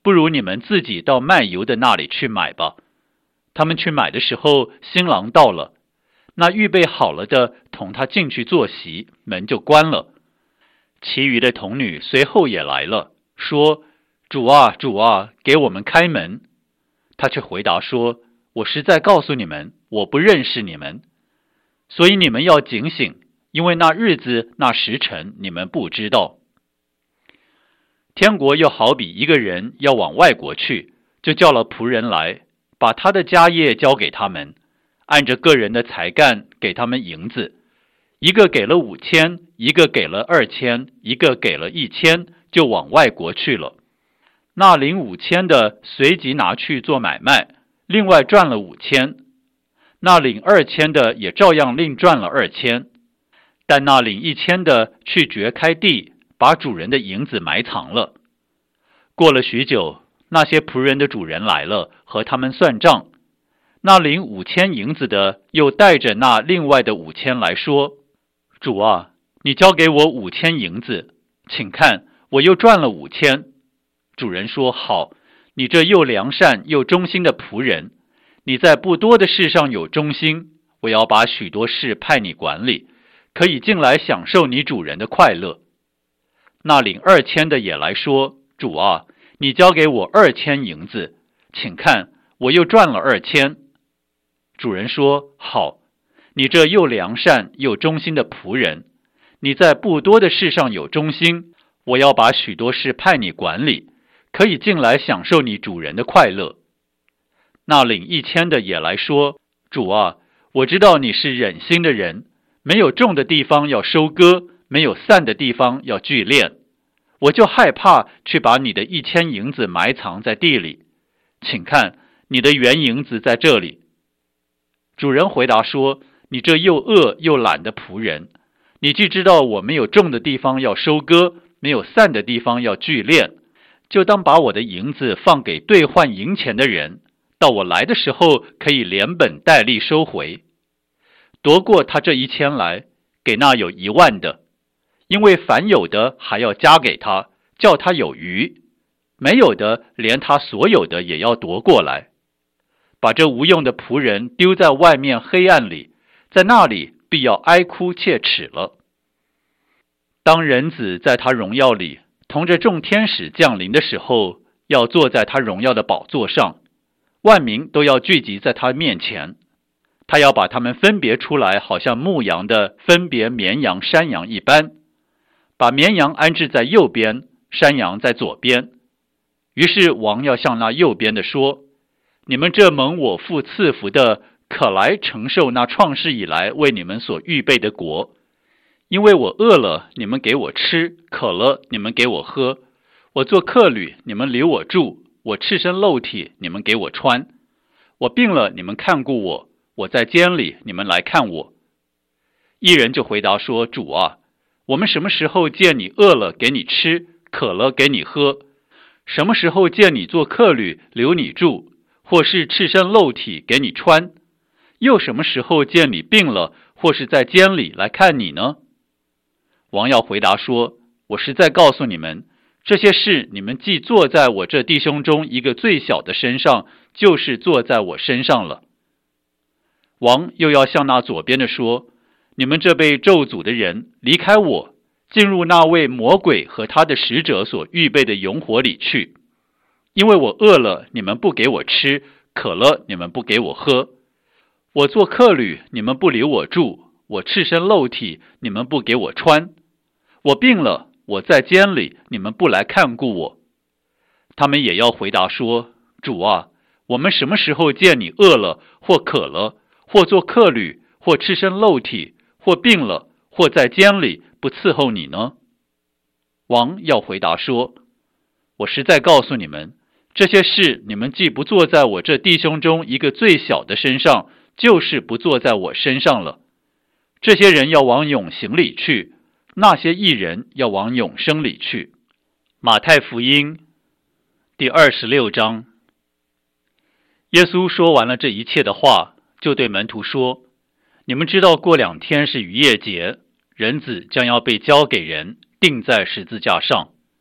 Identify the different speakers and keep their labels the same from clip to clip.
Speaker 1: 不如你们自己到卖油的那里去买吧。他们去买的时候，新郎到了，那预备好了的同他进去坐席，门就关了。其余的童女随后也来了，说：主啊，主啊，给我们开门。他却回答说：我实在告诉你们，我不认识你们。所以你们要警醒，因为那日子那时辰你们不知道。天国又好比一个人要往外国去，就叫了仆人来，把他的家业交给他们，按着个人的才干给他们银子，一个给了5000，一个给了2000，一个给了1000，就往外国去了。那领5000的随即拿去做买卖，另外赚了5000。那领2000的也照样另赚了2000。但那领1000的去掘开地，把主人的银子埋藏了。过了许久，那些仆人的主人来了，和他们算账。那领5000银子的又带着那另外的5000来说：主啊，你交给我5000银子，请看，我又赚了5000。主人说：好，你这又良善又忠心的仆人，你在不多的事上有忠心，我要把许多事派你管理，可以进来享受你主人的快乐。那领2000的也来说：主啊，你交给我2000银子，请看，我又赚了2000。主人说：好，你这又良善又忠心的仆人，你在不多的事上有忠心，我要把许多事派你管理，可以进来享受你主人的快乐。那领1000的也来说：主啊，我知道你是忍心的人，没有种的地方要收割，没有散的地方要聚敛，我就害怕去把你的1000银子埋藏在地里，请看，你的原银子在这里。主人回答说：你这又恶又懒的仆人，你既知道我没有种的地方要收割，没有散的地方要聚敛，就当把我的银子放给兑换银钱的人，到我来的时候可以连本带利收回。夺过他这1000来，给那有10000的，因为凡有的还要加给他，叫他有余；没有的，连他所有的也要夺过来。把这无用的仆人丢在外面黑暗里，在那里必要哀哭切齿了。当人子在他荣耀里同着众天使降临的时候，要坐在他荣耀的宝座上，万民都要聚集在他面前。他要把他们分别出来，好像牧羊的分别绵羊山羊一般，把绵羊安置在右边，山羊在左边。于是王要向那右边的说：你们这蒙我父赐福的，可来承受那创世以来为你们所预备的国。因为我饿了，你们给我吃；渴了，你们给我喝；我做客旅，你们留我住；我赤身露体，你们给我穿；我病了，你们看顾我；我在监里，你们来看我。一人就回答说：主啊，我们什么时候见你饿了给你吃，渴了给你喝？什么时候见你做客旅留你住，或是赤身露体给你穿？又什么时候见你病了，或是在监里来看你呢？王要回答说：我实在告诉你们，这些事你们既坐在我这弟兄中一个最小的身上，就是坐在我身上了。王又要向那左边的说：你们这被咒诅的人，离开我，进入那位魔鬼和他的使者所预备的永火里去。因为我饿了，你们不给我吃；渴了，你们不给我喝；我做客旅，你们不留我住；我赤身露体，你们不给我穿；我病了，我在监里，你们不来看顾我。他们也要回答说：主啊，我们什么时候见你饿了，或渴了，或做客旅，或赤身露体，或病了，或在监里，不伺候你呢？王要回答说：我实在告诉你们，这些事你们既不坐在我这弟兄中一个最小的身上，就是不坐在我身上了。这些人要往永刑里去，那些义人要往永生里去。马太福音第26章。耶稣说完了这一切的话，就对门徒说：你们知道过2天是逾越节，人子将要被交给人，钉在十字架上。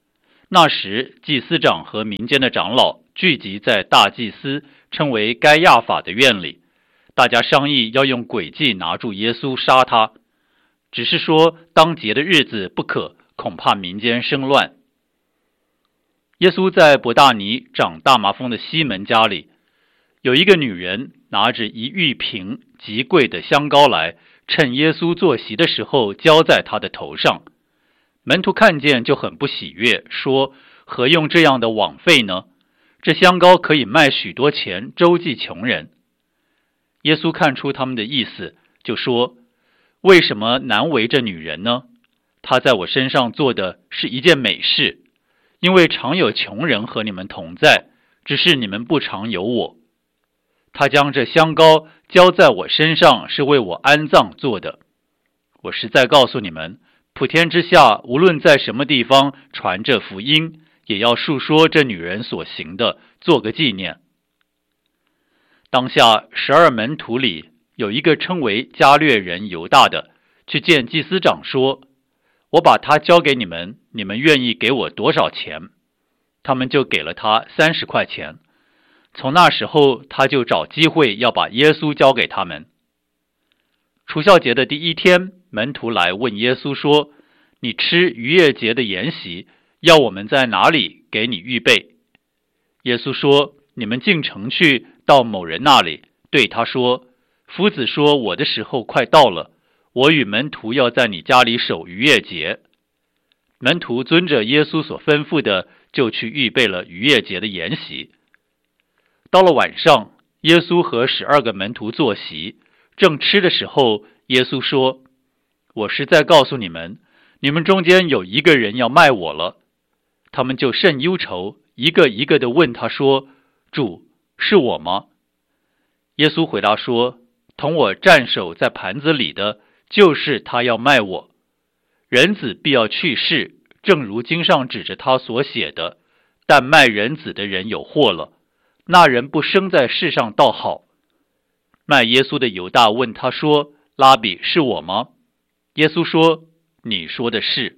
Speaker 1: 那时祭司长和民间的长老聚集在大祭司称为该亚法的院里，大家商议要用诡计拿住耶稣杀他，只是说当节的日子不可，恐怕民间生乱。耶稣在伯大尼长大麻风的西门家里，有一个女人拿着一玉瓶极贵的香膏来，趁耶稣坐席的时候浇在他的头上。门徒看见就很不喜悦，说：何用这样的枉费呢？这香膏可以卖许多钱，周济穷人。耶稣看出他们的意思，就说：为什么难为这女人呢？她在我身上做的是一件美事，因为常有穷人和你们同在，只是你们不常有我。他将这香膏浇在我身上，是为我安葬做的。我实在告诉你们，普天之下无论在什么地方传这福音，也要述说这女人所行的，做个纪念。当下12门徒里有一个称为加略人犹大的，去见祭司长说：我把他交给你们，你们愿意给我多少钱？他们就给了他30块钱。从那时候他就找机会要把耶稣交给他们。除酵节的第一天，门徒来问耶稣说：你吃逾越节的筵席，要我们在哪里给你预备？耶稣说：你们进城去，到某人那里，对他说：夫子说我的时候快到了，我与门徒要在你家里守逾越节。门徒遵着耶稣所吩咐的，就去预备了逾越节的筵席。到了晚上，耶稣和12个门徒坐席，正吃的时候，耶稣说：我实在告诉你们，你们中间有一个人要卖我了。他们就甚忧愁，一个一个地问他说：主，是我吗？耶稣回答说：同我蘸手在盘子里的，就是他要卖我。人子必要去世，正如经上指着他所写的，但卖人子的人有祸了。那人不生在世上倒好。卖耶稣的犹大问他说：拉比，是我吗？耶稣说：你说的是。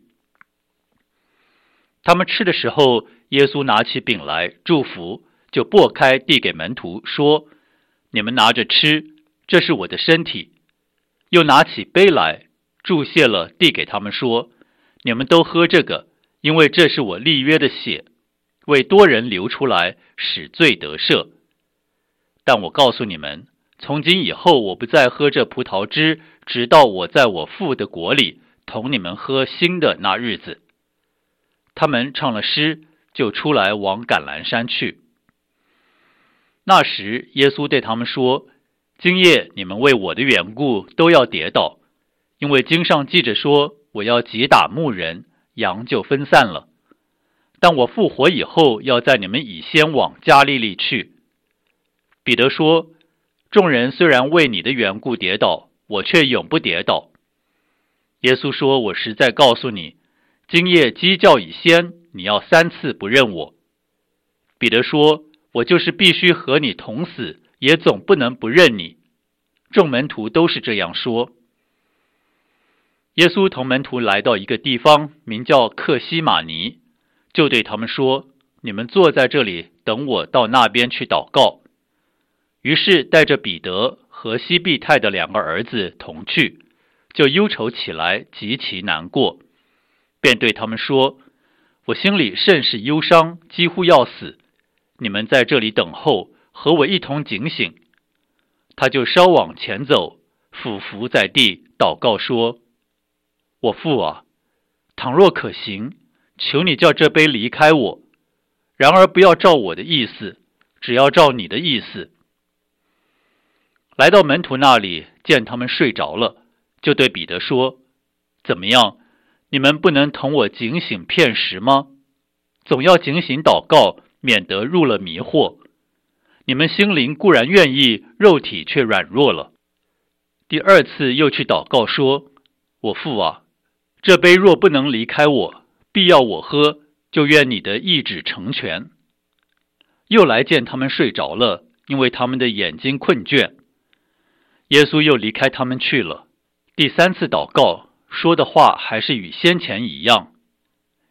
Speaker 1: 他们吃的时候，耶稣拿起饼来祝福，就擘开递给门徒说：你们拿着吃，这是我的身体。又拿起杯来祝谢了，递给他们说：你们都喝这个，因为这是我立约的血，为多人流出来，使罪得赦。但我告诉你们，从今以后我不再喝这葡萄汁，直到我在我父的国里同你们喝新的那日子。他们唱了诗，就出来往橄榄山去。那时耶稣对他们说：今夜你们为我的缘故都要跌倒，因为经上记着说，我要击打牧人，羊就分散了。但我复活以后，要在你们以先往加利利去。彼得说：众人虽然为你的缘故跌倒，我却永不跌倒。耶稣说：我实在告诉你，今夜鸡叫以先，你要3次不认我。彼得说：我就是必须和你同死，也总不能不认你。众门徒都是这样说。耶稣同门徒来到一个地方，名叫客西马尼，就对他们说：你们坐在这里，等我到那边去祷告。于是带着彼得和西庇太的2个儿子同去，就忧愁起来，极其难过，便对他们说：我心里甚是忧伤，几乎要死。你们在这里等候，和我一同警醒。他就稍往前走，俯伏在地，祷告说：我父啊，倘若可行，求你叫这杯离开我，然而不要照我的意思，只要照你的意思。来到门徒那里，见他们睡着了，就对彼得说：怎么样，你们不能同我警醒片时吗？总要警醒祷告，免得入了迷惑。你们心灵固然愿意，肉体却软弱了。第2次又去祷告说：我父啊，这杯若不能离开我，必要我喝，就愿你的意旨成全。又来见他们睡着了，因为他们的眼睛困倦。耶稣又离开他们去了。第3次祷告，说的话还是与先前一样。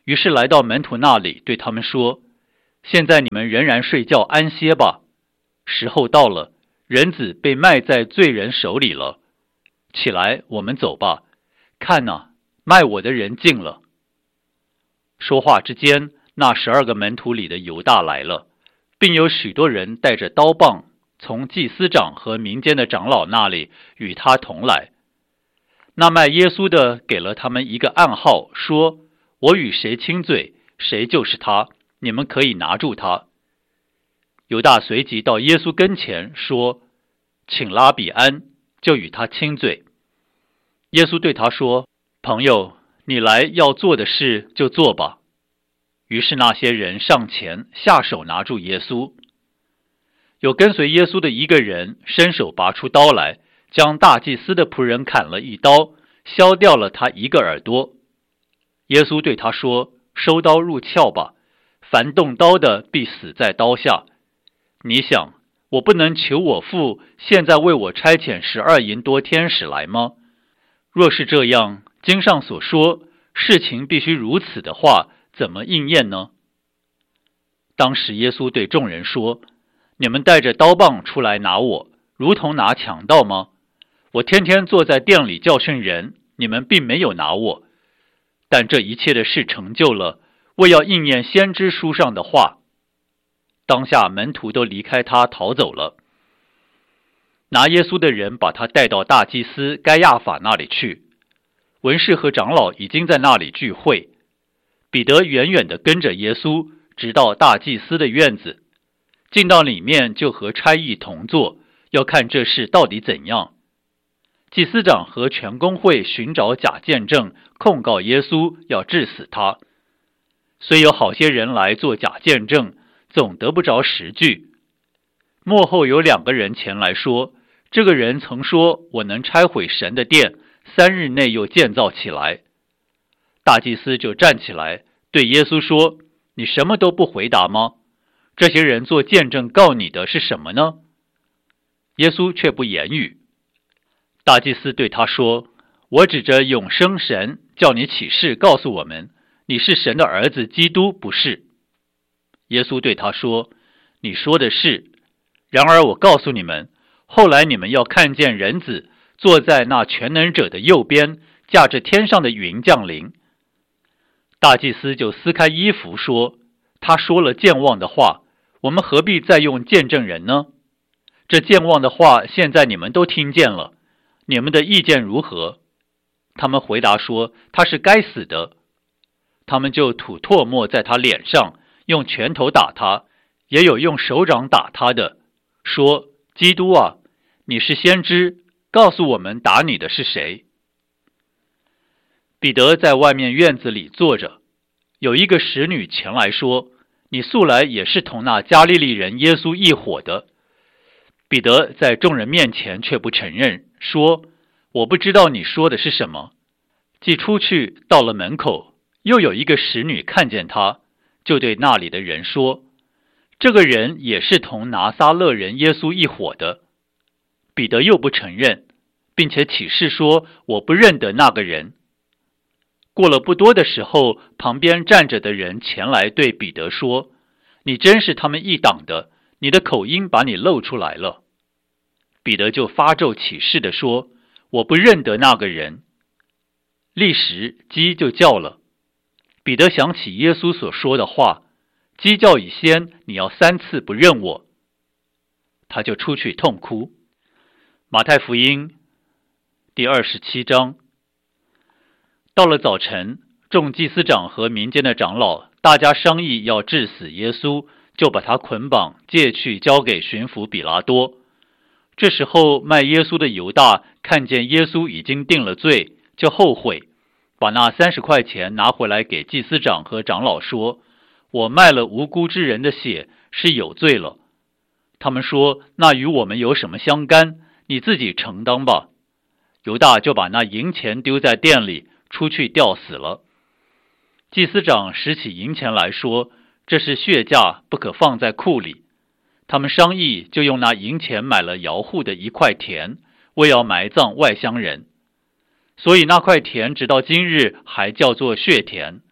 Speaker 1: 于是来到门徒那里，对他们说：现在你们仍然睡觉安歇吧，时候到了，人子被卖在罪人手里了。起来，我们走吧，看哪，卖我的人近了。说话之间，那12个门徒里的犹大来了，并有许多人带着刀棒从祭司长和民间的长老那里与他同来。那卖耶稣的给了他们一个暗号，说：我与谁亲嘴，谁就是他，你们可以拿住他。犹大随即到耶稣跟前说：请拉比安，就与他亲嘴。耶稣对他说：朋友，你来要做的事就做吧。于是那些人上前下手拿住耶稣。有跟随耶稣的一个人伸手拔出刀来，将大祭司的仆人砍了一刀，削掉了他一个耳朵。耶稣对他说：收刀入鞘吧，凡动刀的必死在刀下。你想，我不能求我父现在为我差遣12营多天使来吗？若是这样，经上所说事情必须如此的话，怎么应验呢？当时耶稣对众人说：你们带着刀棒出来拿我，如同拿强盗吗？我天天坐在店里教训人，你们并没有拿我。但这一切的事成就了，为要应验先知书上的话。当下门徒都离开他逃走了。拿耶稣的人把他带到大祭司该亚法那里去，文士和长老已经在那里聚会。彼得远远地跟着耶稣，直到大祭司的院子，进到里面就和差役同坐，要看这事到底怎样。祭司长和全公会寻找假见证，控告耶稣，要治死他。虽有好些人来做假见证，总得不着实据。末后有2个人前来说，这个人曾说，我能拆毁神的殿，3日内又建造起来。大祭司就站起来对耶稣说：你什么都不回答吗？这些人做见证告你的是什么呢？耶稣却不言语。大祭司对他说：我指着永生神叫你起誓告诉我们，你是神的儿子基督，不是？耶稣对他说：你说的是。然而我告诉你们，后来你们要看见人子坐在那全能者的右边，驾着天上的云降临。大祭司就撕开衣服说：他说了健忘的话，我们何必再用见证人呢？这健忘的话现在你们都听见了，你们的意见如何？他们回答说：他是该死的。他们就吐唾沫在他脸上，用拳头打他，也有用手掌打他的，说：基督啊，你是先知，告诉我们打你的是谁？彼得在外面院子里坐着，有一个使女前来说：你素来也是同那加利利人耶稣一伙的。彼得在众人面前却不承认，说：我不知道你说的是什么。既出去到了门口，又有一个使女看见他，就对那里的人说：这个人也是同拿撒勒人耶稣一伙的。彼得又不承认，并且起誓说：我不认得那个人。过了不多的时候，旁边站着的人前来对彼得说：你真是他们一党的，你的口音把你露出来了。彼得就发咒起誓地说：我不认得那个人。立时鸡就叫了。彼得想起耶稣所说的话：鸡叫以先，你要3次不认我。他就出去痛哭。马太福音第27章。到了早晨，众祭司长和民间的长老大家商议要治死耶稣，就把他捆绑借去交给巡抚比拉多。这时候卖耶稣的犹大看见耶稣已经定了罪，就后悔，把那30块钱拿回来给祭司长和长老说：我卖了无辜之人的血，是有罪了。他们说：那与我们有什么相干？你自己承担吧。犹大就把那银钱丢在店里，出去吊死了。祭司长拾起银钱来说：这是血价，不可放在库里。他们商议，就用那银钱买了窑户的一块田，为要埋葬外乡人。所以那块田直到今日还叫做血田。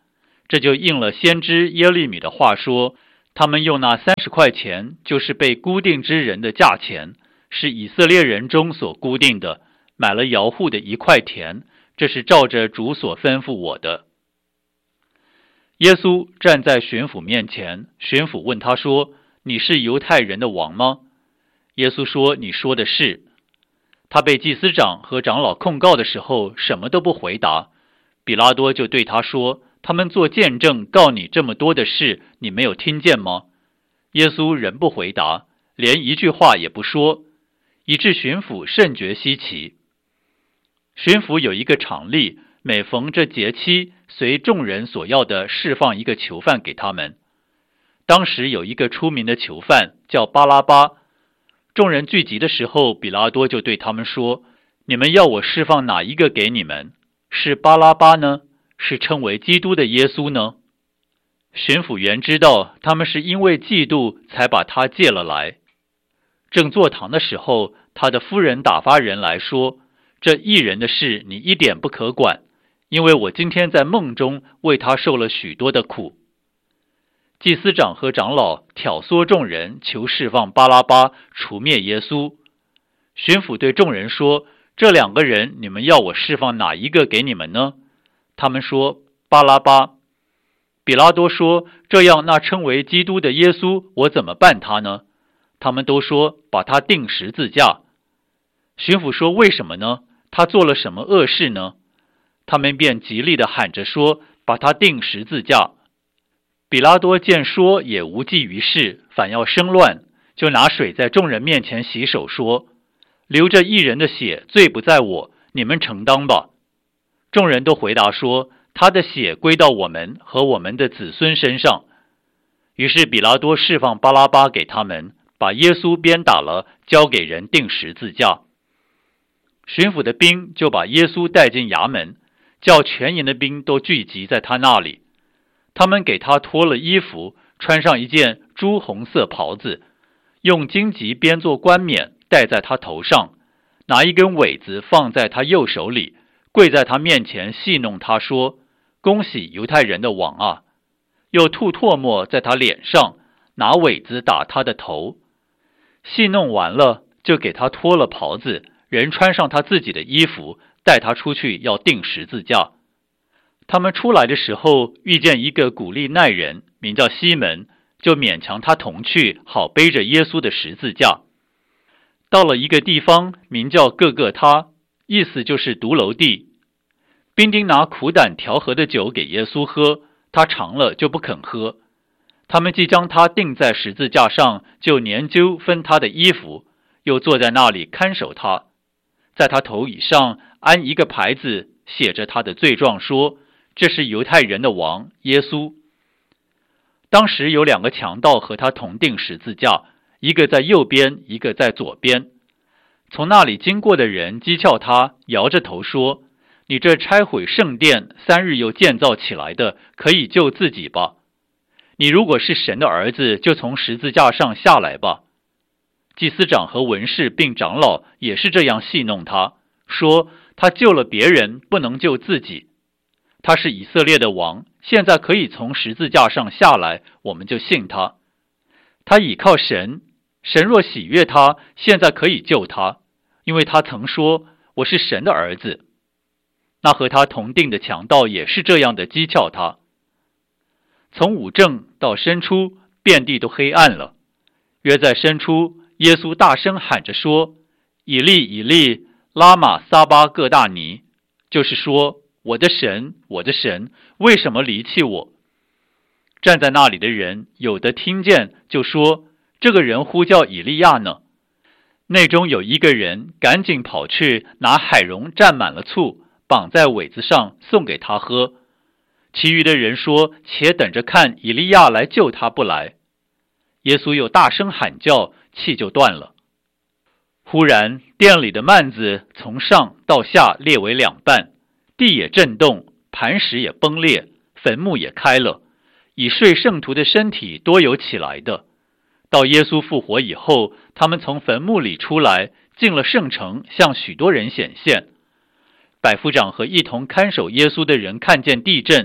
Speaker 1: 这就应了先知耶利米的话说，他们用那30块钱，就是被估定之人的价钱，是以色列人中所估定的，买了窑户的1块田，这是照着主所吩咐我的。耶稣站在巡抚面前，巡抚问他说，你是犹太人的王吗？耶稣说，你说的是。他被祭司长和长老控告的时候，什么都不回答。比拉多就对他说，他们做见证告你这么多的事，你没有听见吗？耶稣仍不回答，连一句话也不说，以致巡抚甚觉稀奇。巡抚有一个常例，每逢这节期，随众人所要的释放一个囚犯给他们。当时有一个出名的囚犯叫巴拉巴，众人聚集的时候，比拉多就对他们说，你们要我释放哪一个给你们？是巴拉巴呢？是称为基督的耶稣呢？巡抚原知道他们是因为嫉妒才把他借了来。正坐堂的时候，他的夫人打发人来说，这义人的事你一点不可管，因为我今天在梦中为他受了许多的苦。祭司长和长老挑唆众人，求释放巴拉巴，除灭耶稣。巡抚对众人说，这2个人你们要我释放哪一个给你们呢？他们说，巴拉巴。比拉多说，这样那称为基督的耶稣，我怎么办他呢？他们都说，把他钉十字架。巡抚说，为什么呢？他做了什么恶事呢？他们便极力地喊着说，把他钉十字架。比拉多见说也无济于事，反要生乱，就拿水在众人面前洗手，说，流着义人的血，罪不在我，你们承当吧。众人都回答说，他的血归到我们和我们的子孙身上。于是比拉多释放巴拉巴给他们，把耶稣鞭打了，交给人钉十字架。巡抚的兵就把耶稣带进衙门，叫全营的兵都聚集在他那里。他们给他脱了衣服，穿上一件朱红色袍子，用荆棘编作冠冕戴在他头上，拿一根苇子放在他右手里，跪在他面前戏弄他说，恭喜犹太人的王啊！又吐唾沫在他脸上，拿苇子打他的头。戏弄完了，就给他脱了袍子，人穿上他自己的衣服，带他出去要钉十字架。他们出来的时候，遇见一个古利奈人，名叫西门，就勉强他同去，好背着耶稣的十字架。到了一个地方，名叫各各他，意思就是独楼地。兵丁拿苦胆调和的酒给耶稣喝，他尝了就不肯喝。他们既将他钉在十字架上，就研究分他的衣服，又坐在那里看守他。在他头以上安一个牌子，写着他的罪状，说，这是犹太人的王耶稣。当时有2个强盗和他同钉十字架，一个在右边，一个在左边。从那里经过的人讥诮他，摇着头说，你这拆毁圣殿3日又建造起来的，可以救自己吧。你如果是神的儿子，就从十字架上下来吧。祭司长和文士并长老也是这样戏弄他，说他救了别人，不能救自己。他是以色列的王，现在可以从十字架上下来，我们就信他。他倚靠神，神若喜悦他，现在可以救他，因为他曾说，我是神的儿子。那和他同定的强盗也是这样的讥诮他。从午正到申初，遍地都黑暗了。约在申初，耶稣大声喊着说，以利以利，拉玛撒巴各大尼，就是说，我的神，我的神，为什么离弃我？站在那里的人有的听见，就说，这个人呼叫以利亚呢。内中有一个人赶紧跑去，拿海蓉蘸满了醋，绑在苇子上，送给他喝。其余的人说，且等着看以利亚来救他不来。耶稣又大声喊叫，气就断了。忽然殿里的幔子从上到下裂为2半，地也震动，磐石也崩裂，坟墓也开了，以睡圣徒的身体多有起来的。到耶稣复活以后，他们从坟墓里出来，进了圣城，向许多人显现。百夫长和一同看守耶稣的人看见地震，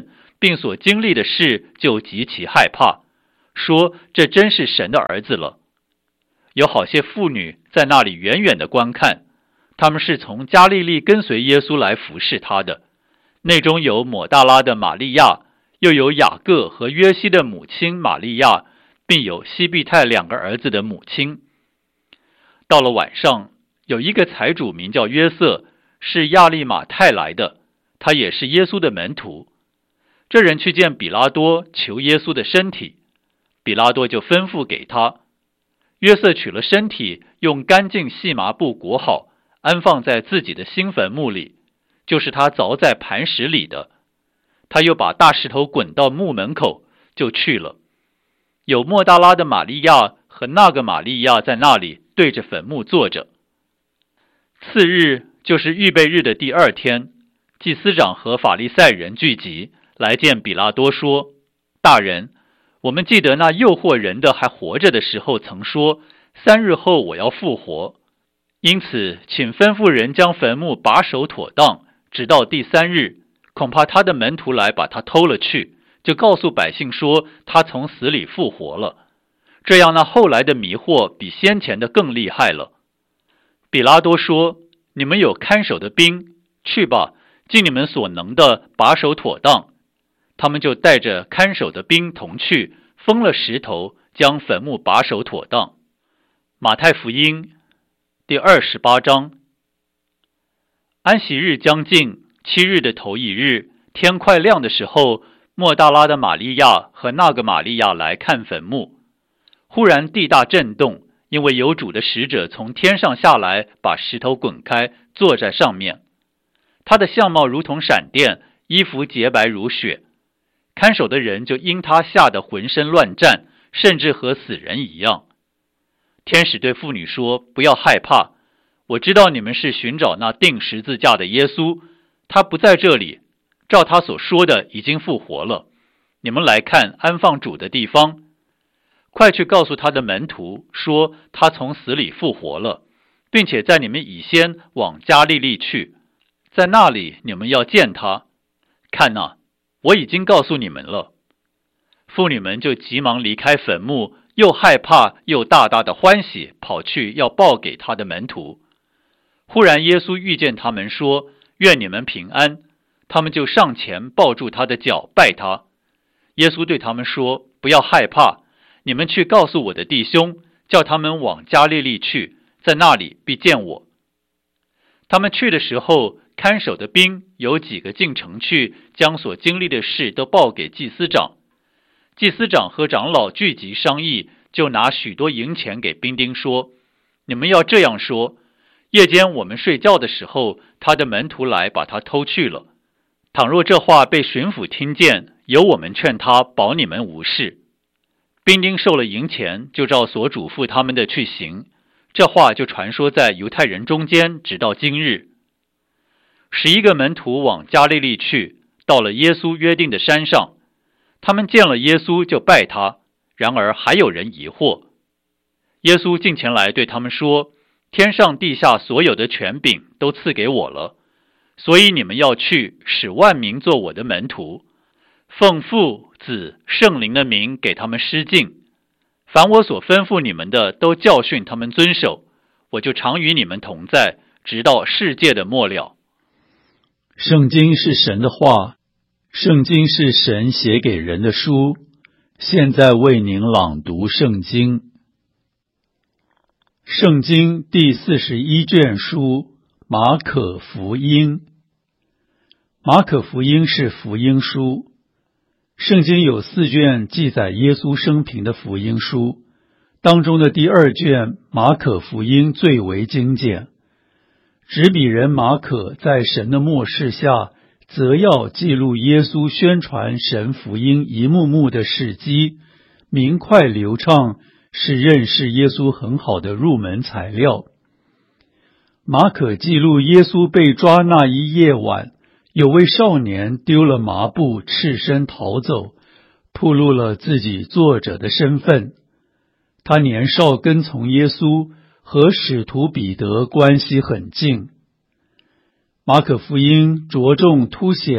Speaker 1: 并所经历的事就极其害怕，说这真是神的儿子了。有好些妇女在那里远远的观看，他们是从加利利跟随耶稣来服侍他的，内中有抹大拉的玛利亚，又有雅各和约西的母亲玛利亚，并有西庇太2个儿子的母亲。到了晚上，有一个财主名叫约瑟，是亚利马太来的，他也是耶稣的门徒。这人去见比拉多，求耶稣的身体，比拉多就吩咐给他。约瑟取了身体，用干净细麻布裹好，安放在自己的新坟墓里，就是他凿在磐石里的。他又把大石头滚到墓门口，就去了。有抹大拉的玛利亚和那个玛利亚在那里对着坟墓坐着。次日，就是预备日的第2天，祭司长和法利赛人聚集，来见比拉多说：大人，我们记得那诱惑人的还活着的时候曾说，3日后我要复活。因此请吩咐人将坟墓把守妥当，直到第3日，恐怕他的门徒来把他偷了去，就告诉百姓说他从死里复活了。这样那后来的迷惑比先前的更厉害了。比拉多说：你们有看守的兵，去吧，尽你们所能的把守妥当。他们就带着看守的兵同去，封了石头，将坟墓把守妥当。马太福音第28章。安息日将近，7日的头一日，天快亮的时候，抹大拉的玛利亚和那个玛利亚来看坟墓。忽然地大震动，因为有主的使者从天上下来，把石头滚开，坐在上面。他的相貌如同闪电，衣服洁白如雪。看守的人就因他吓得浑身乱战，甚至和死人一样。天使对妇女说：不要害怕，我知道你们是寻找那钉十字架的耶稣，他不在这里，照他所说的已经复活了。你们来看安放主的地方，快去告诉他的门徒，说他从死里复活了，并且在你们以先往加利利去，在那里你们要见他。看哪，我已经告诉你们了。妇女们就急忙离开坟墓，又害怕又大大的欢喜，跑去要报给他的门徒。忽然耶稣遇见他们，说：愿你们平安。他们就上前抱住他的脚，拜他。耶稣对他们说：不要害怕，你们去告诉我的弟兄，叫他们往加利利去，在那里必见我。他们去的时候，看守的兵有几个进城去，将所经历的事都报给祭司长。祭司长和长老聚集商议，就拿许多银钱给兵丁说：你们要这样说，夜间我们睡觉的时候，他的门徒来把他偷去了。倘若这话被巡抚听见，由我们劝他保你们无事。兵丁受了银钱，就照所嘱咐他们的去行。这话就传说在犹太人中间，直到今日。11个门徒往加利利去，到了耶稣约定的山上。他们见了耶稣就拜他，然而还有人疑惑。耶稣近前来对他们说：天上地下所有的权柄都赐给我了，所以你们要去，使万民做我的门徒，奉父子圣灵的名给他们施浸。凡我所吩咐你们的，都教训他们遵守。我就常与你们同在，直到世界的末了。
Speaker 2: 圣经是神的话，圣经是神写给人的书。现在为您朗读圣经。圣经第41卷书，马可福音。马可福音是福音书。圣经有4卷记载耶稣生平的福音书，当中的第2卷马可福音最为精简。执笔人马可在神的默示下，则要记录耶稣宣传神福音一幕幕的事迹，明快流畅，是认识耶稣很好的入门材料。马可记录耶稣被抓那一夜晚，有位少年丢了麻布，赤身逃走，暴露了自己作者的身份。他年少跟从耶稣，和使徒彼得关系很近。马可福音着重凸显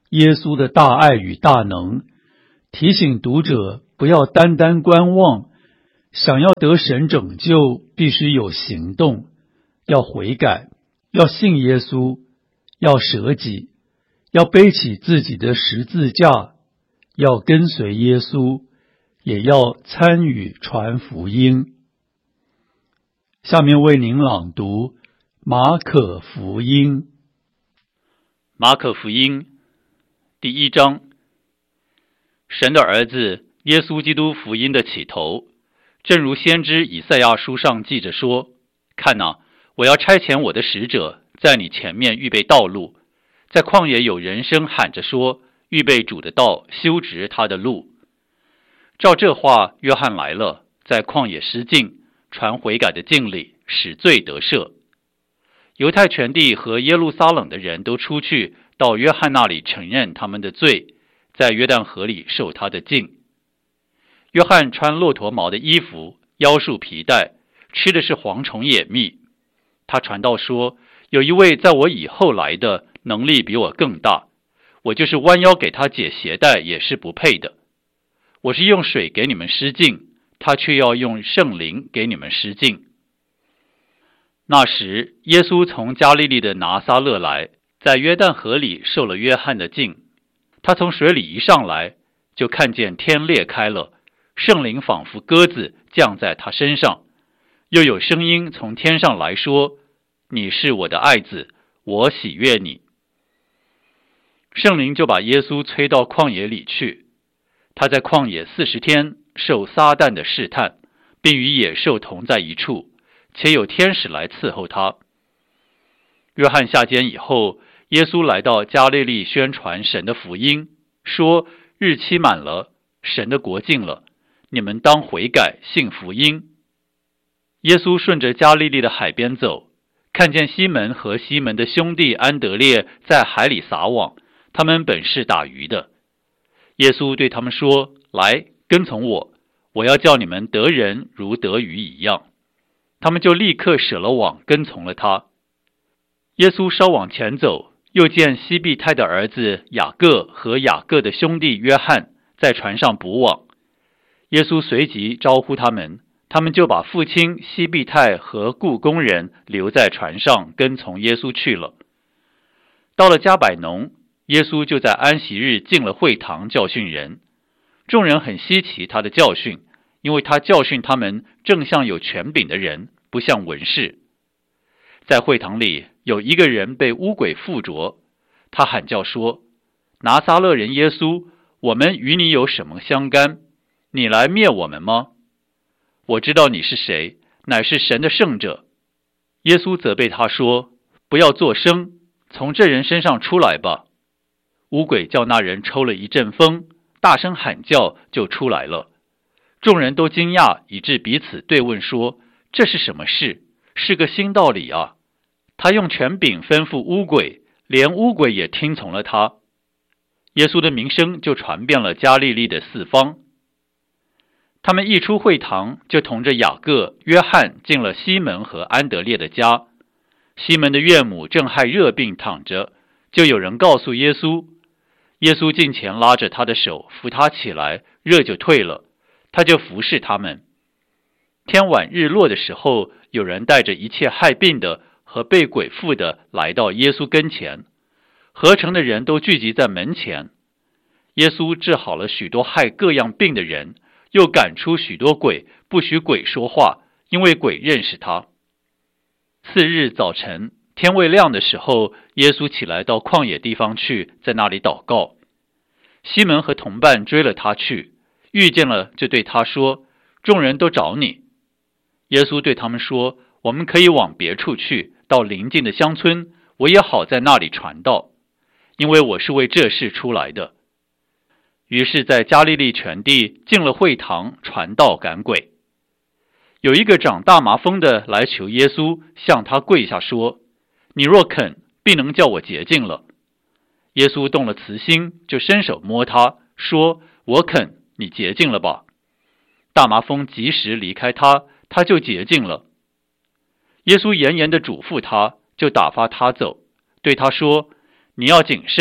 Speaker 2: 耶稣的大爱与大能，提醒读者不要单单观望，想要得神拯救，必须有行动，要悔改，要信耶稣，要舍己，要背起自己的十字架，要跟随耶稣，也要参与传福音。下面为您朗读马可福音。
Speaker 1: 马可福音第1章，神的儿子耶稣基督福音的起头，正如先知以赛亚书上记着说：看哪，我要差遣我的使者在你前面预备道路，在旷野有人声喊着说，预备主的道，修直他的路。照这话，约翰来了，在旷野施浸，传悔改的敬礼，使罪得赦。犹太全地和耶路撒冷的人都出去到约翰那里承认他们的罪，在约旦河里受他的浸。约翰穿骆驼毛的衣服，腰束皮带，吃的是蝗虫野蜜。他传道说，有一位在我以后来的，能力比我更大，我就是弯腰给他解鞋带也是不配的。我是用水给你们施浸，他却要用圣灵给你们施浸。那时，耶稣从加利利的拿撒勒来，在约旦河里受了约翰的浸。他从水里一上来，就看见天裂开了，圣灵仿佛鸽子降在他身上，又有声音从天上来说：你是我的爱子，我喜悦你。圣灵就把耶稣催到旷野里去，他在旷野40天受撒旦的试探，并与野兽同在一处，且有天使来伺候他。约翰下监以后，耶稣来到加利利宣传神的福音，说：日期满了，神的国近了，你们当悔改，信福音。耶稣顺着加利利的海边走，看见西门和西门的兄弟安德烈在海里撒网，他们本是打鱼的。耶稣对他们说：来，跟从我，我要叫你们得人如得鱼一样。他们就立刻舍了网，跟从了他。耶稣稍往前走，又见西庇太的儿子雅各和雅各的兄弟约翰在船上捕网。耶稣随即招呼他们，他们就把父亲西庇太和雇工人留在船上，跟从耶稣去了。到了加百农，耶稣就在安息日进了会堂教训人。众人很稀奇他的教训，因为他教训他们正像有权柄的人，不像文士。在会堂里有一个人被污鬼附着，他喊叫说：拿撒勒人耶稣，我们与你有什么相干？你来灭我们吗？我知道你是谁，乃是神的圣者。耶稣责备他说：不要作声，从这人身上出来吧。污鬼叫那人抽了一阵风，大声喊叫，就出来了。众人都惊讶，以致彼此对问说：这是什么事？是个新道理啊！他用权柄吩咐污鬼，连污鬼也听从了他。耶稣的名声就传遍了加利利的四方。他们一出会堂，就同着雅各、约翰进了西门和安德烈的家。西门的岳母正害热病躺着，就有人告诉耶稣。耶稣近前拉着他的手，扶他起来，热就退了，他就服侍他们。天晚日落的时候，有人带着一切害病的和被鬼附的来到耶稣跟前，合城的人都聚集在门前。耶稣治好了许多害各样病的人，又赶出许多鬼，不许鬼说话，因为鬼认识他。次日早晨，天未亮的时候，耶稣起来到旷野地方去，在那里祷告。西门和同伴追了他去，遇见了就对他说：众人都找你。耶稣对他们说：我们可以往别处去，到邻近的乡村，我也好在那里传道，因为我是为这事出来的。于是在加利利全地进了会堂，传道赶鬼。有一个长大麻风的来求耶稣，向他跪下说：你若肯，必能叫我洁净了。耶稣动了慈心，就伸手摸他，说：我肯，你洁净了吧。大麻风及时离开他，他就洁净了。耶稣严严地嘱咐他，就打发他走，对他说：你要谨慎，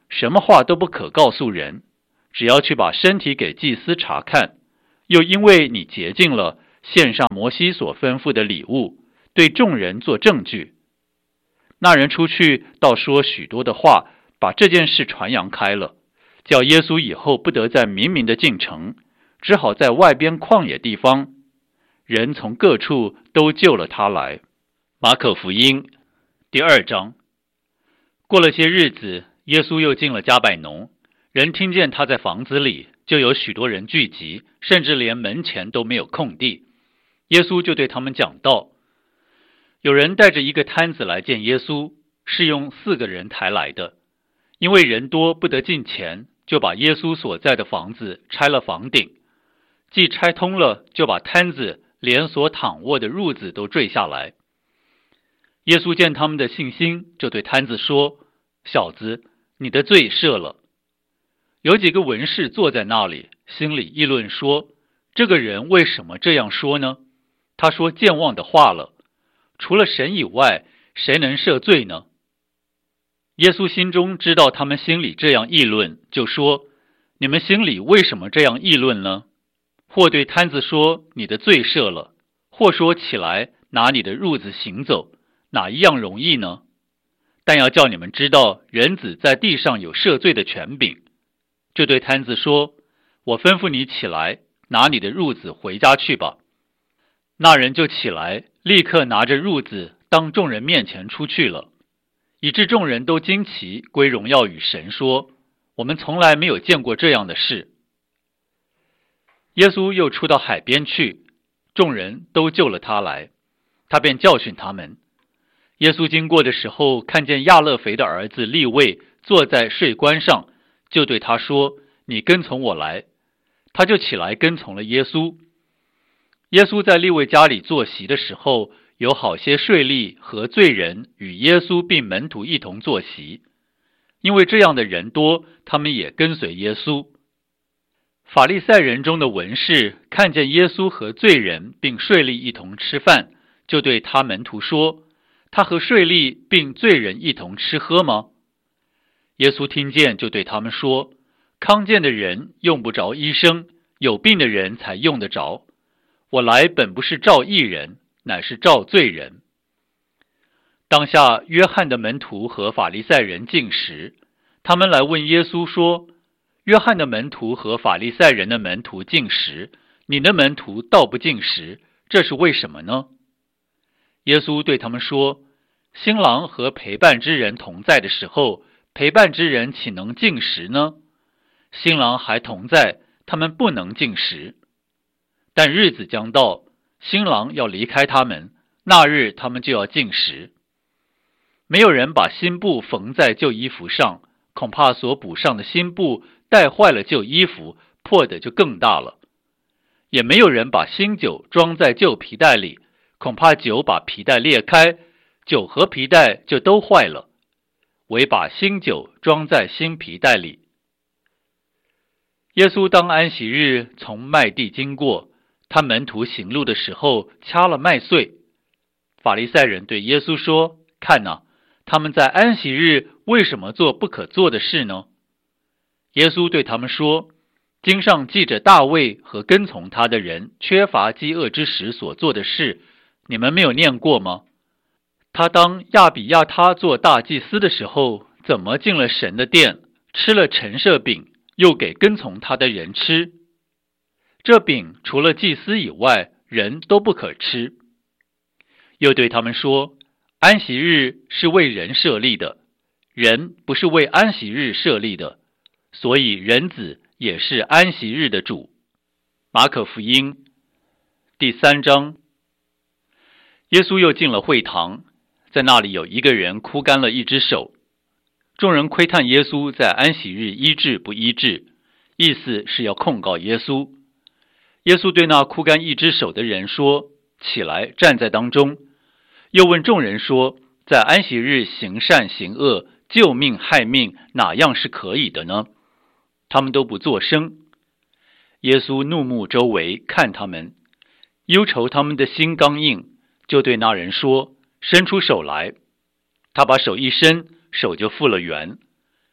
Speaker 1: 什么话都不可告诉人，只要去把身体给祭司查看。又因为你洁净了，献上摩西所吩咐的礼物，对众人做证据。那人出去，倒说许多的话，把这件事传扬开了，叫耶稣以后不得再明明的进城，只好在外边旷野地方。人从各处都救了他来。马可福音第2章。过了些日子，耶稣又进了迦百农，人听见他在房子里，就有许多人聚集，甚至连门前都没有空地。耶稣就对他们讲道。有人带着一个摊子来见耶稣，是用4个人抬来的。因为人多不得进前，就把耶稣所在的房子拆了房顶，既拆通了，就把摊子连所躺卧的褥子都坠下来。耶稣见他们的信心，就对摊子说：小子，你的罪赦了。有几个文士坐在那里，心里议论说：这个人为什么这样说呢？他说健忘的话了。除了神以外，谁能赦罪呢？耶稣心中知道他们心里这样议论，就说：你们心里为什么这样议论呢？或对摊子说：你的罪赦了，或说起来拿你的褥子行走，哪一样容易呢？但要叫你们知道，人子在地上有赦罪的权柄。就对摊子说：我吩咐你起来，拿你的褥子回家去吧。那人就起来，立刻拿着褥子当众人面前出去了，以致众人都惊奇，归荣耀与神，说：我们从来没有见过这样的事。耶稣又出到海边去，众人都救了他来，他便教训他们。耶稣经过的时候，看见亚勒腓的儿子利未坐在税关上，就对他说：你跟从我来。他就起来跟从了耶稣。耶稣在利未家里坐席的时候，有好些税吏和罪人与耶稣并门徒一同坐席，因为这样的人多，他们也跟随耶稣。法利赛人中的文士看见耶稣和罪人并税吏一同吃饭，就对他门徒说：他和税吏并罪人一同吃喝吗？耶稣听见，就对他们说：康健的人用不着医生，有病的人才用得着。我来本不是召义人，乃是召罪人。当下约翰的门徒和法利赛人进食，他们来问耶稣说：约翰的门徒和法利赛人的门徒进食，你的门徒倒不进食，这是为什么呢？耶稣对他们说：新郎和陪伴之人同在的时候，陪伴之人岂能进食呢？新郎还同在，他们不能进食。但日子将到，新郎要离开他们，那日他们就要进食。没有人把新布缝在旧衣服上，恐怕所补上的新布带坏了旧衣服，破的就更大了。也没有人把新酒装在旧皮袋里，恐怕酒把皮袋裂开，酒和皮袋就都坏了。唯把新酒装在新皮袋里。耶稣当安息日从麦地经过，他门徒行路的时候掐了麦穗。法利赛人对耶稣说：看哪，他们在安息日为什么做不可做的事呢？耶稣对他们说：经上记着大卫和跟从他的人缺乏饥饿之时所做的事，你们没有念过吗？他当亚比亚他做大祭司的时候，怎么进了神的殿，吃了陈设饼，又给跟从他的人吃。这饼除了祭司以外，人都不可吃。又对他们说：安息日是为人设立的，人不是为安息日设立的，所以人子也是安息日的主。马可福音第3章。耶稣又进了会堂，在那里有一个人枯干了一只手。众人窥探耶稣在安息日医治不医治，意思是要控告耶稣。耶稣对那枯干一只手的人说：起来，站在当中。又问众人说：在安息日行善行恶，救命害命，哪样是可以的呢？他们都不作声。耶稣怒目周围，看他们，忧愁他们的心刚硬，就对那人说：伸出手来。他把手一伸，手就复了原。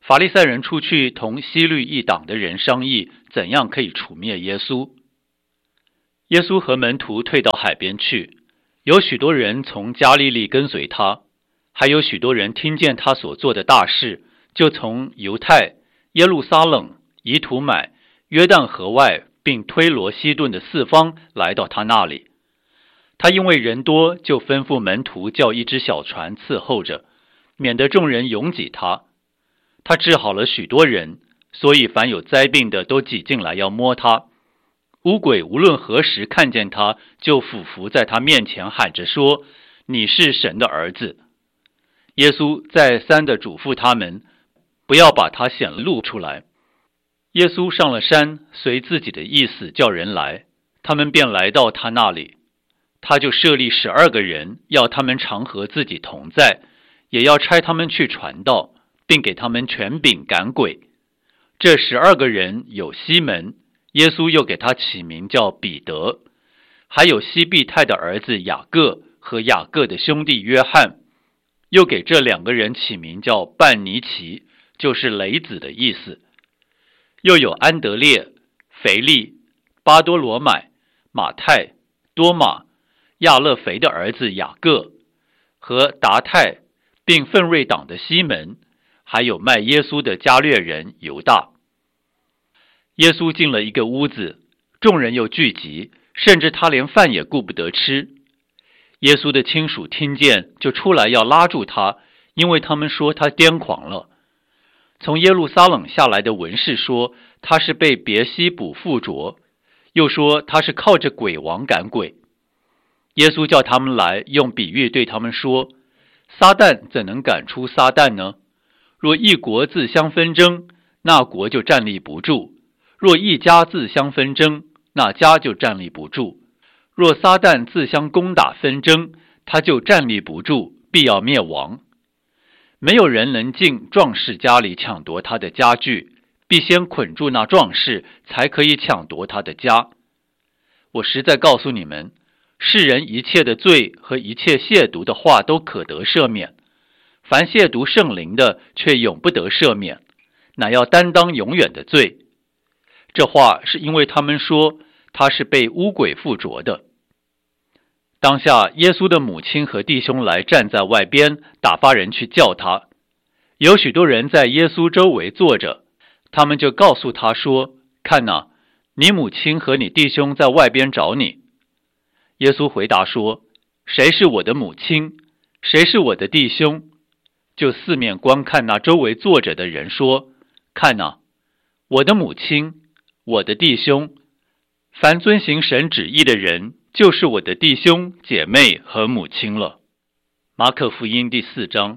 Speaker 1: 法利赛人出去同希律一党的人商议，怎样可以除灭耶稣。耶稣和门徒退到海边去，有许多人从加利利跟随他，还有许多人听见他所做的大事，就从犹太、耶路撒冷、以土买、约旦河外并推罗西顿的四方来到他那里。他因为人多，就吩咐门徒叫一只小船伺候着，免得众人拥挤他。他治好了许多人，所以凡有灾病的都挤进来要摸他。污鬼无论何时看见他，就俯伏在他面前喊着说：你是神的儿子。耶稣再三地嘱咐他们，不要把他显露出来。耶稣上了山，随自己的意思叫人来，他们便来到他那里。他就设立12个人，要他们常和自己同在，也要差他们去传道，并给他们权柄赶鬼。这12个人有西门，耶稣又给他起名叫彼得，还有西庇太的儿子雅各和雅各的兄弟约翰，又给这2个人起名叫半尼奇，就是雷子的意思。又有安德烈、腓利、巴多罗买、马太、多马、亚勒腓的儿子雅各和达太，并奋锐党的西门，还有卖耶稣的加略人犹大。耶稣进了一个屋子，众人又聚集，甚至他连饭也顾不得吃。耶稣的亲属听见，就出来要拉住他，因为他们说他癫狂了。从耶路撒冷下来的文士说他是被别西卜附着，又说他是靠着鬼王赶鬼。耶稣叫他们来，用比喻对他们说：撒旦怎能赶出撒旦呢？若一国自相纷争，那国就站立不住；若一家自相纷争，那家就站立不住。若撒旦自相攻打纷争，他就站立不住，必要灭亡。没有人能进壮士家里抢夺他的家具，必先捆住那壮士，才可以抢夺他的家。我实在告诉你们，世人一切的罪和一切亵渎的话都可得赦免，凡亵渎圣灵的却永不得赦免，乃要担当永远的罪。这话是因为他们说他是被污鬼附着的。当下耶稣的母亲和弟兄来站在外边，打发人去叫他。有许多人在耶稣周围坐着，他们就告诉他说：看哪，你母亲和你弟兄在外边找你。耶稣回答说：谁是我的母亲？谁是我的弟兄？就四面观看那周围坐着的人说：看哪，我的母亲，我的弟兄，凡遵行神旨意的人，就是我的弟兄姐妹和母亲了。马可福音第4章。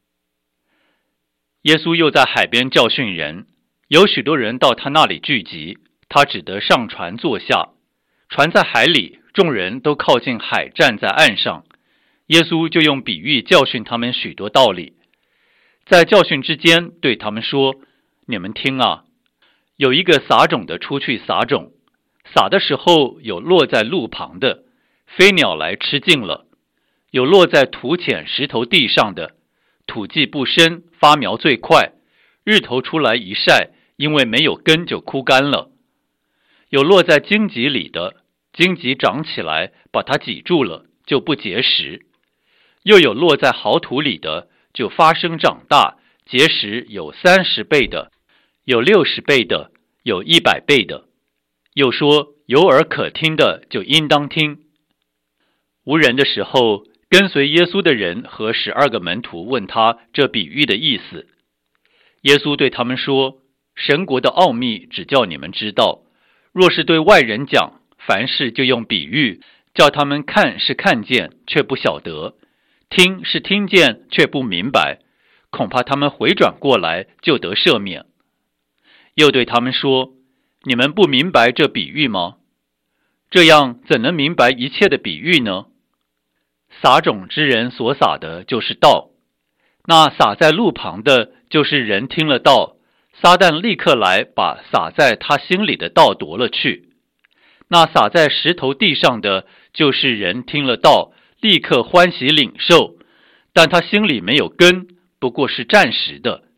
Speaker 1: 耶稣又在海边教训人，有许多人到他那里聚集，他只得上船坐下。船在海里，众人都靠近海，站在岸上。耶稣就用比喻教训他们许多道理。在教训之间，对他们说：你们听啊，有一个撒种的出去撒种，撒的时候有落在路旁的，飞鸟来吃尽了；有落在土浅石头地上的，土既不深，发苗最快，日头出来一晒，因为没有根就枯干了；有落在荆棘里的，荆棘长起来把它挤住了，就不结实；又有落在好土里的，就发生长大，结实有30倍的，有60倍的，有100倍的。又说有耳可听的就应当听。无人的时候，跟随耶稣的人和12个门徒问他这比喻的意思。耶稣对他们说：神国的奥秘只叫你们知道，若是对外人讲，凡事就用比喻，叫他们看是看见，却不晓得；听是听见，却不明白，恐怕他们回转过来，就得赦免。又对他们说：你们不明白这比喻吗？这样怎能明白一切的比喻呢？撒种之人所撒的就是道，那撒在路旁的，就是人听了道，撒旦立刻来把撒在他心里的道夺了去。那撒在石头地上的，就是人听了道，立刻欢喜领受，但他心里没有根，不过是暂时的。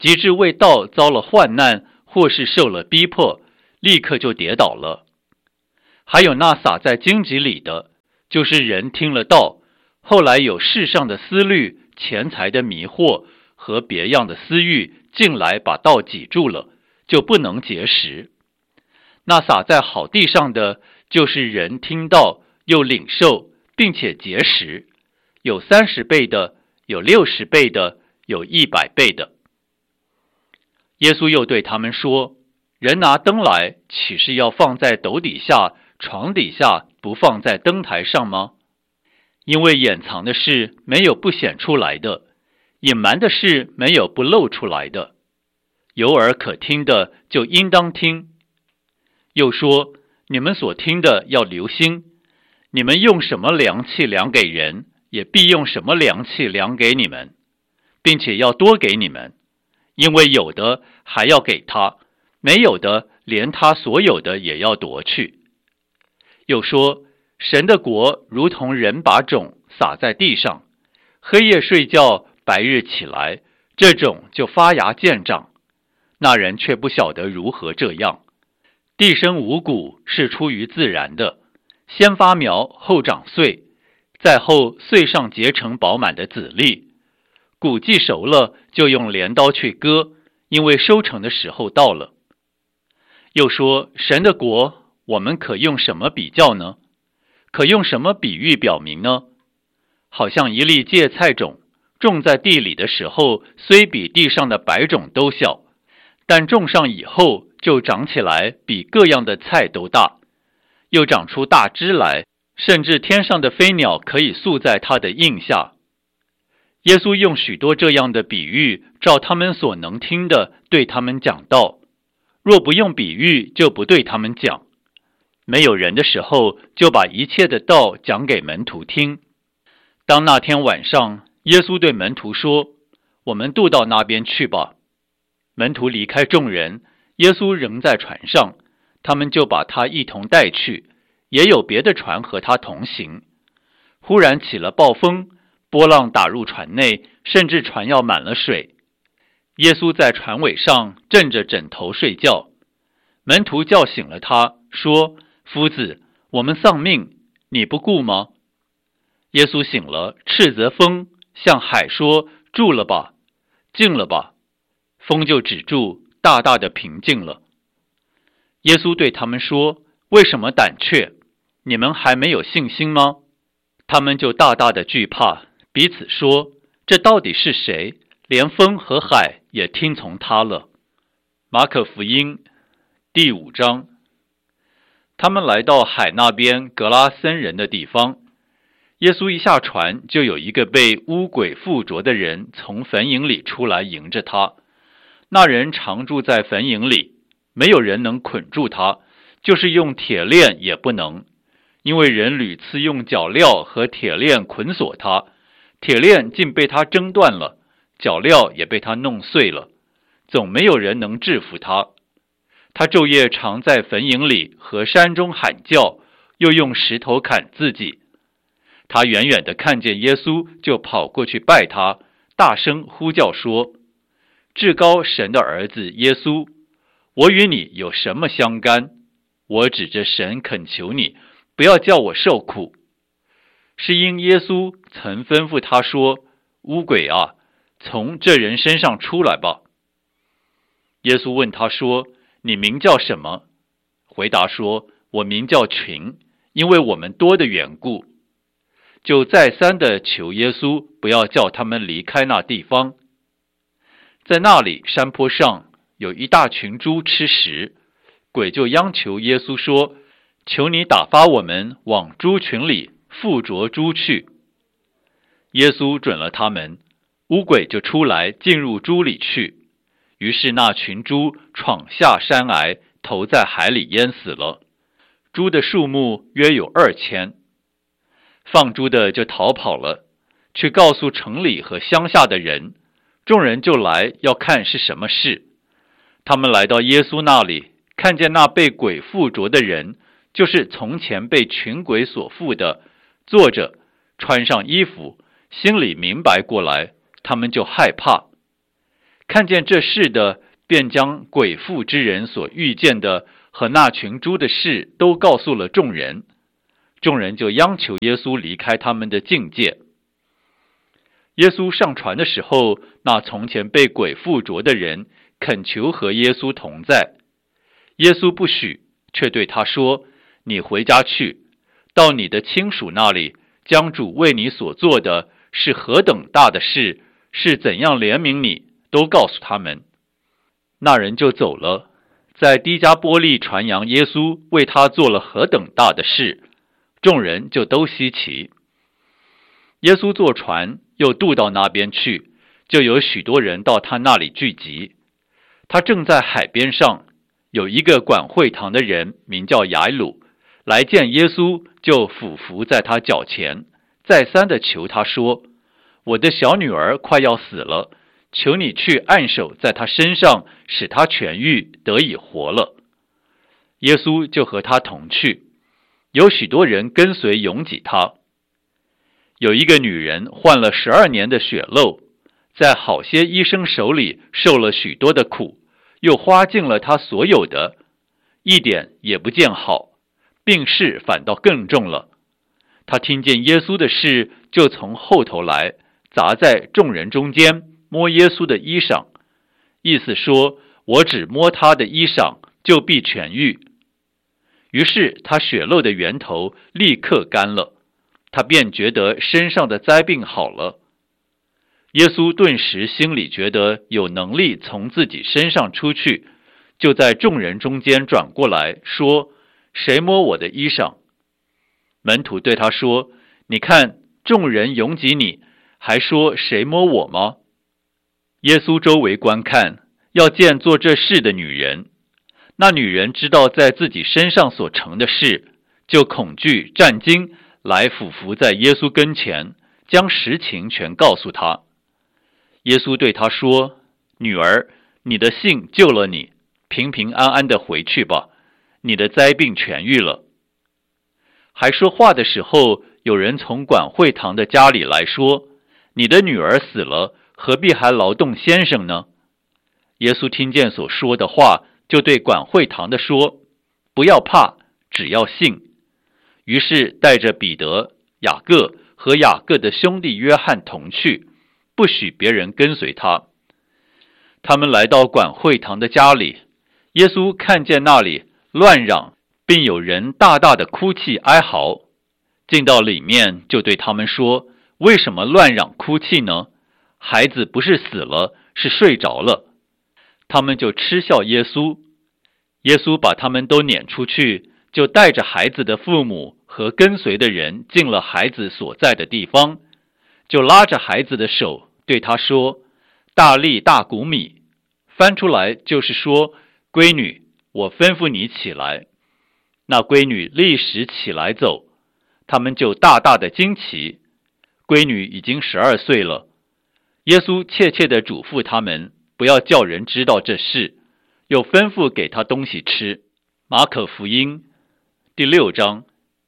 Speaker 1: 及至为道遭了患难，或是受了逼迫，立刻就跌倒了。还有那撒在荆棘里的，就是人听了道，后来有世上的思虑、钱财的迷惑和别样的私欲进来，把道挤住了，就不能结实。那撒在好地上的，就是人听道，又领受，并且结实，有30倍的，有60倍的，有100倍的。耶稣又对他们说，人拿灯来，岂是要放在斗底下、床底下，不放在灯台上吗？因为掩藏的事没有不显出来的，隐瞒的事没有不露出来的。有耳可听的，就应当听。又说，你们所听的要留心，你们用什么量器量给人，也必用什么量器量给你们，并且要多给你们，因为有的还要给他，没有的连他所有的也要夺去。又说，神的国如同人把种撒在地上，黑夜睡觉，白日起来，这种就发芽见长，那人却不晓得如何这样。地生五谷是出于自然的，先发苗，后长穗，再后穗上结成饱满的籽粒。谷既熟了，就用镰刀去割，因为收成的时候到了。又说，神的国，我们可用什么比较呢？可用什么比喻表明呢？好像一粒芥菜种，种在地里的时候，虽比地上的白种都小，但种上以后，就长起来比各样的菜都大，又长出大枝来，甚至天上的飞鸟可以宿在它的荫下。耶稣用许多这样的比喻，照他们所能听的，对他们讲道。若不用比喻，就不对他们讲。没有人的时候，就把一切的道讲给门徒听。当那天晚上，耶稣对门徒说，我们渡到那边去吧。门徒离开众人，耶稣仍在船上，他们就把他一同带去，也有别的船和他同行。忽然起了暴风，波浪打入船内，甚至船要满了水。耶稣在船尾上枕着枕头睡觉，门徒叫醒了他，说，夫子，我们丧命，你不顾吗？耶稣醒了，斥责风，向海说，住了吧，静了吧，风就止住，大大的平静了。耶稣对他们说，为什么胆怯？你们还没有信心吗？他们就大大的惧怕，彼此说，这到底是谁？连风和海也听从他了。马可福音第5章。他们来到海那边格拉森人的地方，耶稣一下船，就有一个被污鬼附着的人从坟茔里出来迎着他。那人常住在坟茔里，没有人能捆住他，就是用铁链也不能，因为人屡次用脚镣和铁链捆锁他，铁链竟被他挣断了，脚镣也被他弄碎了，总没有人能制服他。他昼夜常在坟茔里和山中喊叫，又用石头砍自己。他远远地看见耶稣，就跑过去拜他，大声呼叫说，至高神的儿子耶稣，我与你有什么相干？我指着神恳求你，不要叫我受苦。是因耶稣曾吩咐他说，污鬼啊，从这人身上出来吧。耶稣问他说，你名叫什么？回答说，我名叫群，因为我们多的缘故。就再三的求耶稣不要叫他们离开那地方。在那里山坡上有一大群猪吃食，鬼就央求耶稣说，求你打发我们往猪群里附着猪去。耶稣准了他们，污鬼就出来进入猪里去，于是那群猪闯下山崖，投在海里淹死了。猪的数目约有2000。放猪的就逃跑了，去告诉城里和乡下的人，众人就来要看是什么事。他们来到耶稣那里，看见那被鬼附着的人，就是从前被群鬼所附的，坐着，穿上衣服，心里明白过来，他们就害怕。 看见这事的，便将鬼附之人所遇见的和那群猪的事都告诉了众人。众人就央求耶稣离开他们的境界。耶稣上船的时候，那从前被鬼附着的人恳求和耶稣同在。耶稣不许，却对他说：你回家去，到你的亲属那里，将主为你所做的是何等大的事，是怎样怜悯你，都告诉他们。那人就走了，在低加波利传扬耶稣为他做了何等大的事，众人就都稀奇。耶稣坐船又渡到那边去，就有许多人到他那里聚集。他正在海边上，有一个管会堂的人名叫雅鲁，来见耶稣，就俯伏在他脚前，再三的求他说：我的小女儿快要死了，求你去按手在他身上，使他痊愈，得以活了。耶稣就和他同去，有许多人跟随拥挤他。有一个女人患了12年的血漏，在好些医生手里受了许多的苦，又花尽了她所有的，一点也不见好，病势反倒更重了。她听见耶稣的事，就从后头来，砸在众人中间，摸耶稣的衣裳，意思说：我只摸他的衣裳，就必痊愈。于是他血漏的源头立刻干了，他便觉得身上的灾病好了。耶稣顿时心里觉得有能力从自己身上出去，就在众人中间转过来说：谁摸我的衣裳？门徒对他说：你看众人拥挤你，还说谁摸我吗？耶稣周围观看，要见做这事的女人。那女人知道在自己身上所成的事，就恐惧战惊，来俯伏在耶稣跟前，将实情全告诉他。耶稣对他说：女儿，你的信救了你，平平安安的回去吧，你的灾病痊愈了。还说话的时候，有人从管会堂的家里来说：你的女儿死了，何必还劳动先生呢？耶稣听见所说的话，就对管会堂的说：不要怕，只要信。于是带着彼得、雅各和雅各的兄弟约翰同去，不许别人跟随他。他们来到管会堂的家里，耶稣看见那里乱嚷，并有人大大的哭泣哀嚎，进到里面，就对他们说：为什么乱嚷哭泣呢？孩子不是死了，是睡着了。他们就嗤笑耶稣。耶稣把他们都撵出去，就带着孩子的父母和跟随的人进了孩子所在的地方，就拉着孩子的手，对他说：大利大古米，翻出来就是说：闺女，我吩咐你起来。那闺女立时起来走，他们就大大的惊奇。闺女已经12岁了。耶稣切切地嘱咐他们，不要叫人知道这事，又吩咐给他东西吃。马可福音第6章。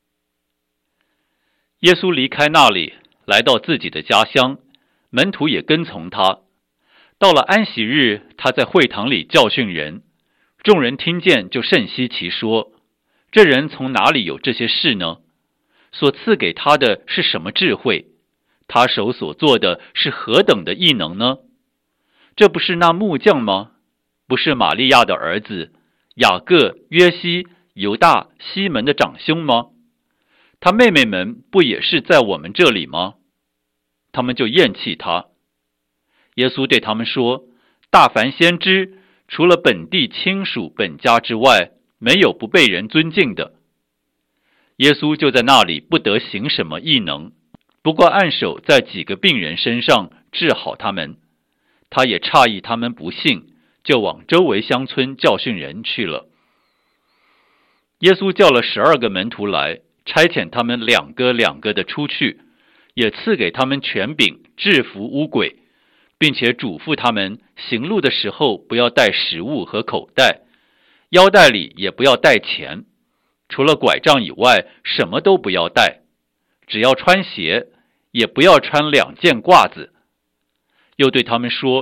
Speaker 1: 耶稣离开那里，来到自己的家乡，门徒也跟从他。到了安息日，他在会堂里教训人，众人听见就甚稀奇，说：这人从哪里有这些事呢？所赐给他的是什么智慧？他手所做的是何等的异能呢？这不是那木匠吗？不是玛利亚的儿子雅各、约西、犹大、西门的长兄吗？他妹妹们不也是在我们这里吗？他们就厌弃他。耶稣对他们说：大凡先知，除了本地亲属本家之外，没有不被人尊敬的。耶稣就在那里不得行什么异能，不过按手在几个病人身上治好他们。他也诧异他们不信，就往周围乡村教训人去了。耶稣叫了12个门徒来，差遣他们两个的出去，也赐给他们权柄制服污鬼，并且嘱咐他们行路的时候不要带食物和口袋，腰带里也不要带钱，除了拐杖以外什么都不要带，只要穿鞋，也不要穿2件褂子。又对他们说：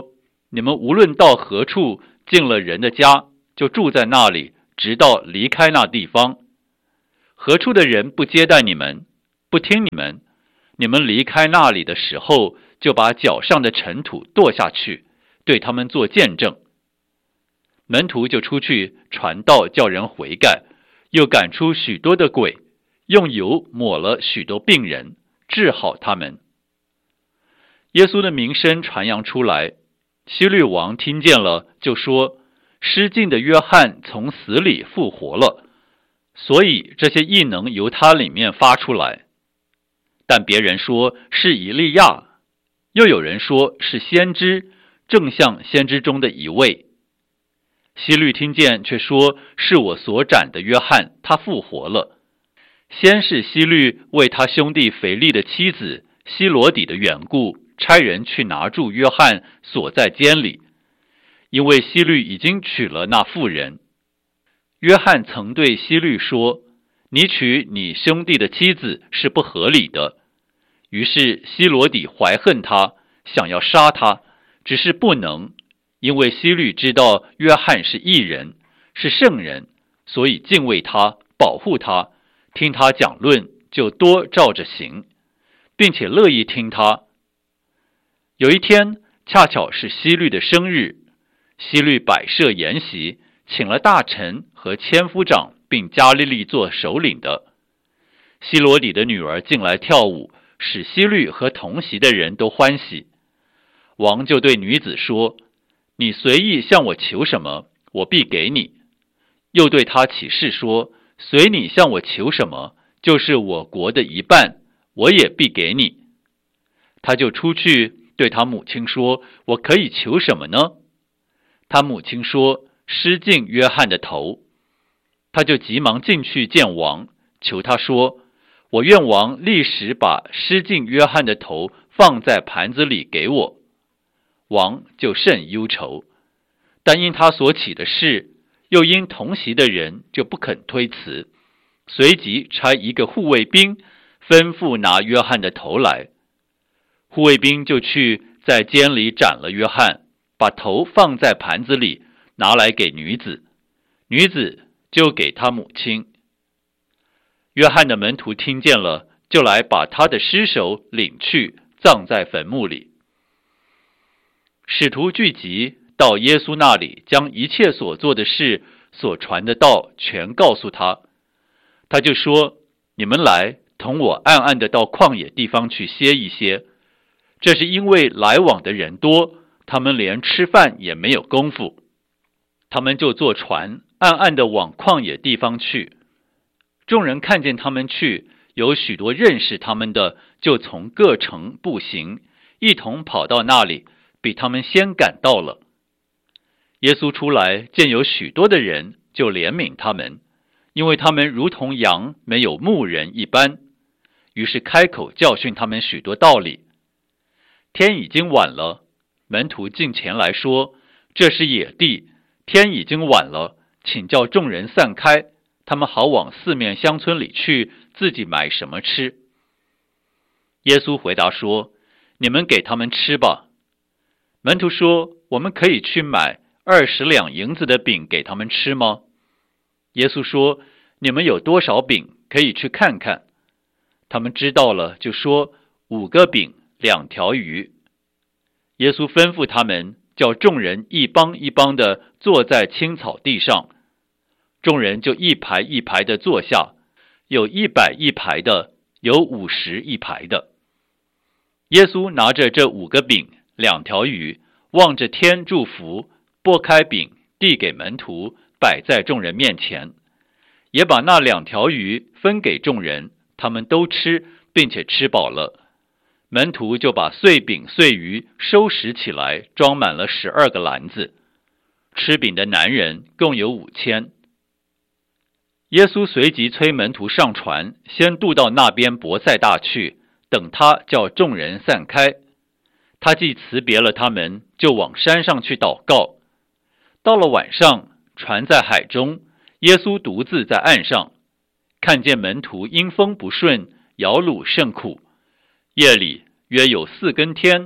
Speaker 1: 你们无论到何处，进了人的家，就住在那里，直到离开那地方。何处的人不接待你们，不听你们，你们离开那里的时候，就把脚上的尘土跺下去，对他们做见证。门徒就出去传道，叫人悔改，又赶出许多的鬼，用油抹了许多病人，治好他们。耶稣的名声传扬出来，希律王听见了，就说失禁的约翰从死里复活了，所以这些异能由他里面发出来。但别人说是以利亚，又有人说是先知，正像先知中的一位。希律听见却说是我所斩的约翰，他复活了。先是希律为他兄弟腓力的妻子希罗底的缘故，差人去拿住约翰，锁在监里，因为希律已经娶了那妇人。约翰曾对希律说，你娶你兄弟的妻子是不合理的。于是希罗底怀恨他，想要杀他，只是不能，因为希律知道约翰是义人，是圣人，所以敬畏他，保护他，听他讲论，就多照着行，并且乐意听他。有一天，恰巧是希律的生日，希律摆设筵席，请了大臣和千夫长，并加利利做首领的。希罗底的女儿进来跳舞，使希律和同席的人都欢喜。王就对女子说，你随意向我求什么，我必给你。又对他起誓说，随你向我求什么，就是我国的一半，我也必给你。他就出去对他母亲说，我可以求什么呢？他母亲说，失禁约翰的头。他就急忙进去见王，求他说，我愿王立时把失禁约翰的头放在盘子里给我。王就甚忧愁，但因他所起的事，又因同席的人，就不肯推辞，随即差一个护卫兵吩咐拿约翰的头来。护卫兵就去在监里斩了约翰，把头放在盘子里，拿来给女子，女子就给他母亲。约翰的门徒听见了，就来把他的尸首领去，葬在坟墓里。使徒聚集到耶稣那里，将一切所做的事、所传的道全告诉他。他就说，你们来同我暗暗的到旷野地方去歇一歇。这是因为来往的人多，他们连吃饭也没有功夫。他们就坐船，暗暗的往旷野地方去。众人看见他们去，有许多认识他们的，就从各城步行，一同跑到那里，比他们先赶到了。耶稣出来，见有许多的人，就怜悯他们，因为他们如同羊没有牧人一般。于是开口教训他们许多道理。天已经晚了，门徒进前来说，这是野地，天已经晚了，请叫众人散开，他们好往四面乡村里去，自己买什么吃。耶稣回答说，你们给他们吃吧。门徒说，我们可以去买20两银子的饼给他们吃吗？耶稣说，你们有多少饼，可以去看看。他们知道了，就说5个饼2条鱼。耶稣吩咐他们，叫众人一帮一帮的坐在青草地上。众人就一排一排的坐下，有100一排的，有50一排的。耶稣拿着这5个饼2条鱼，望着天祝福，拨开饼递给门徒，摆在众人面前，也把那2条鱼分给众人，他们都吃，并且吃饱了。门徒就把碎饼碎鱼收拾起来，装满了12个篮子。吃饼的男人共有5000。耶稣随即催门徒上船，先渡到那边伯赛大去，等他叫众人散开。他既辞别了他们，就往山上去祷告。到了晚上，船在海中，耶稣独自在岸上，看见门徒因风不顺，摇橹甚苦。夜里约有4更天，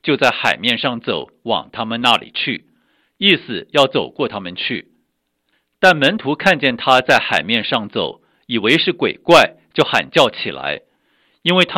Speaker 1: 就在海面上走，往他们那里去，意思要走过他们去。但门徒看见他在海面上走，以为是鬼怪，就喊叫起来，因为他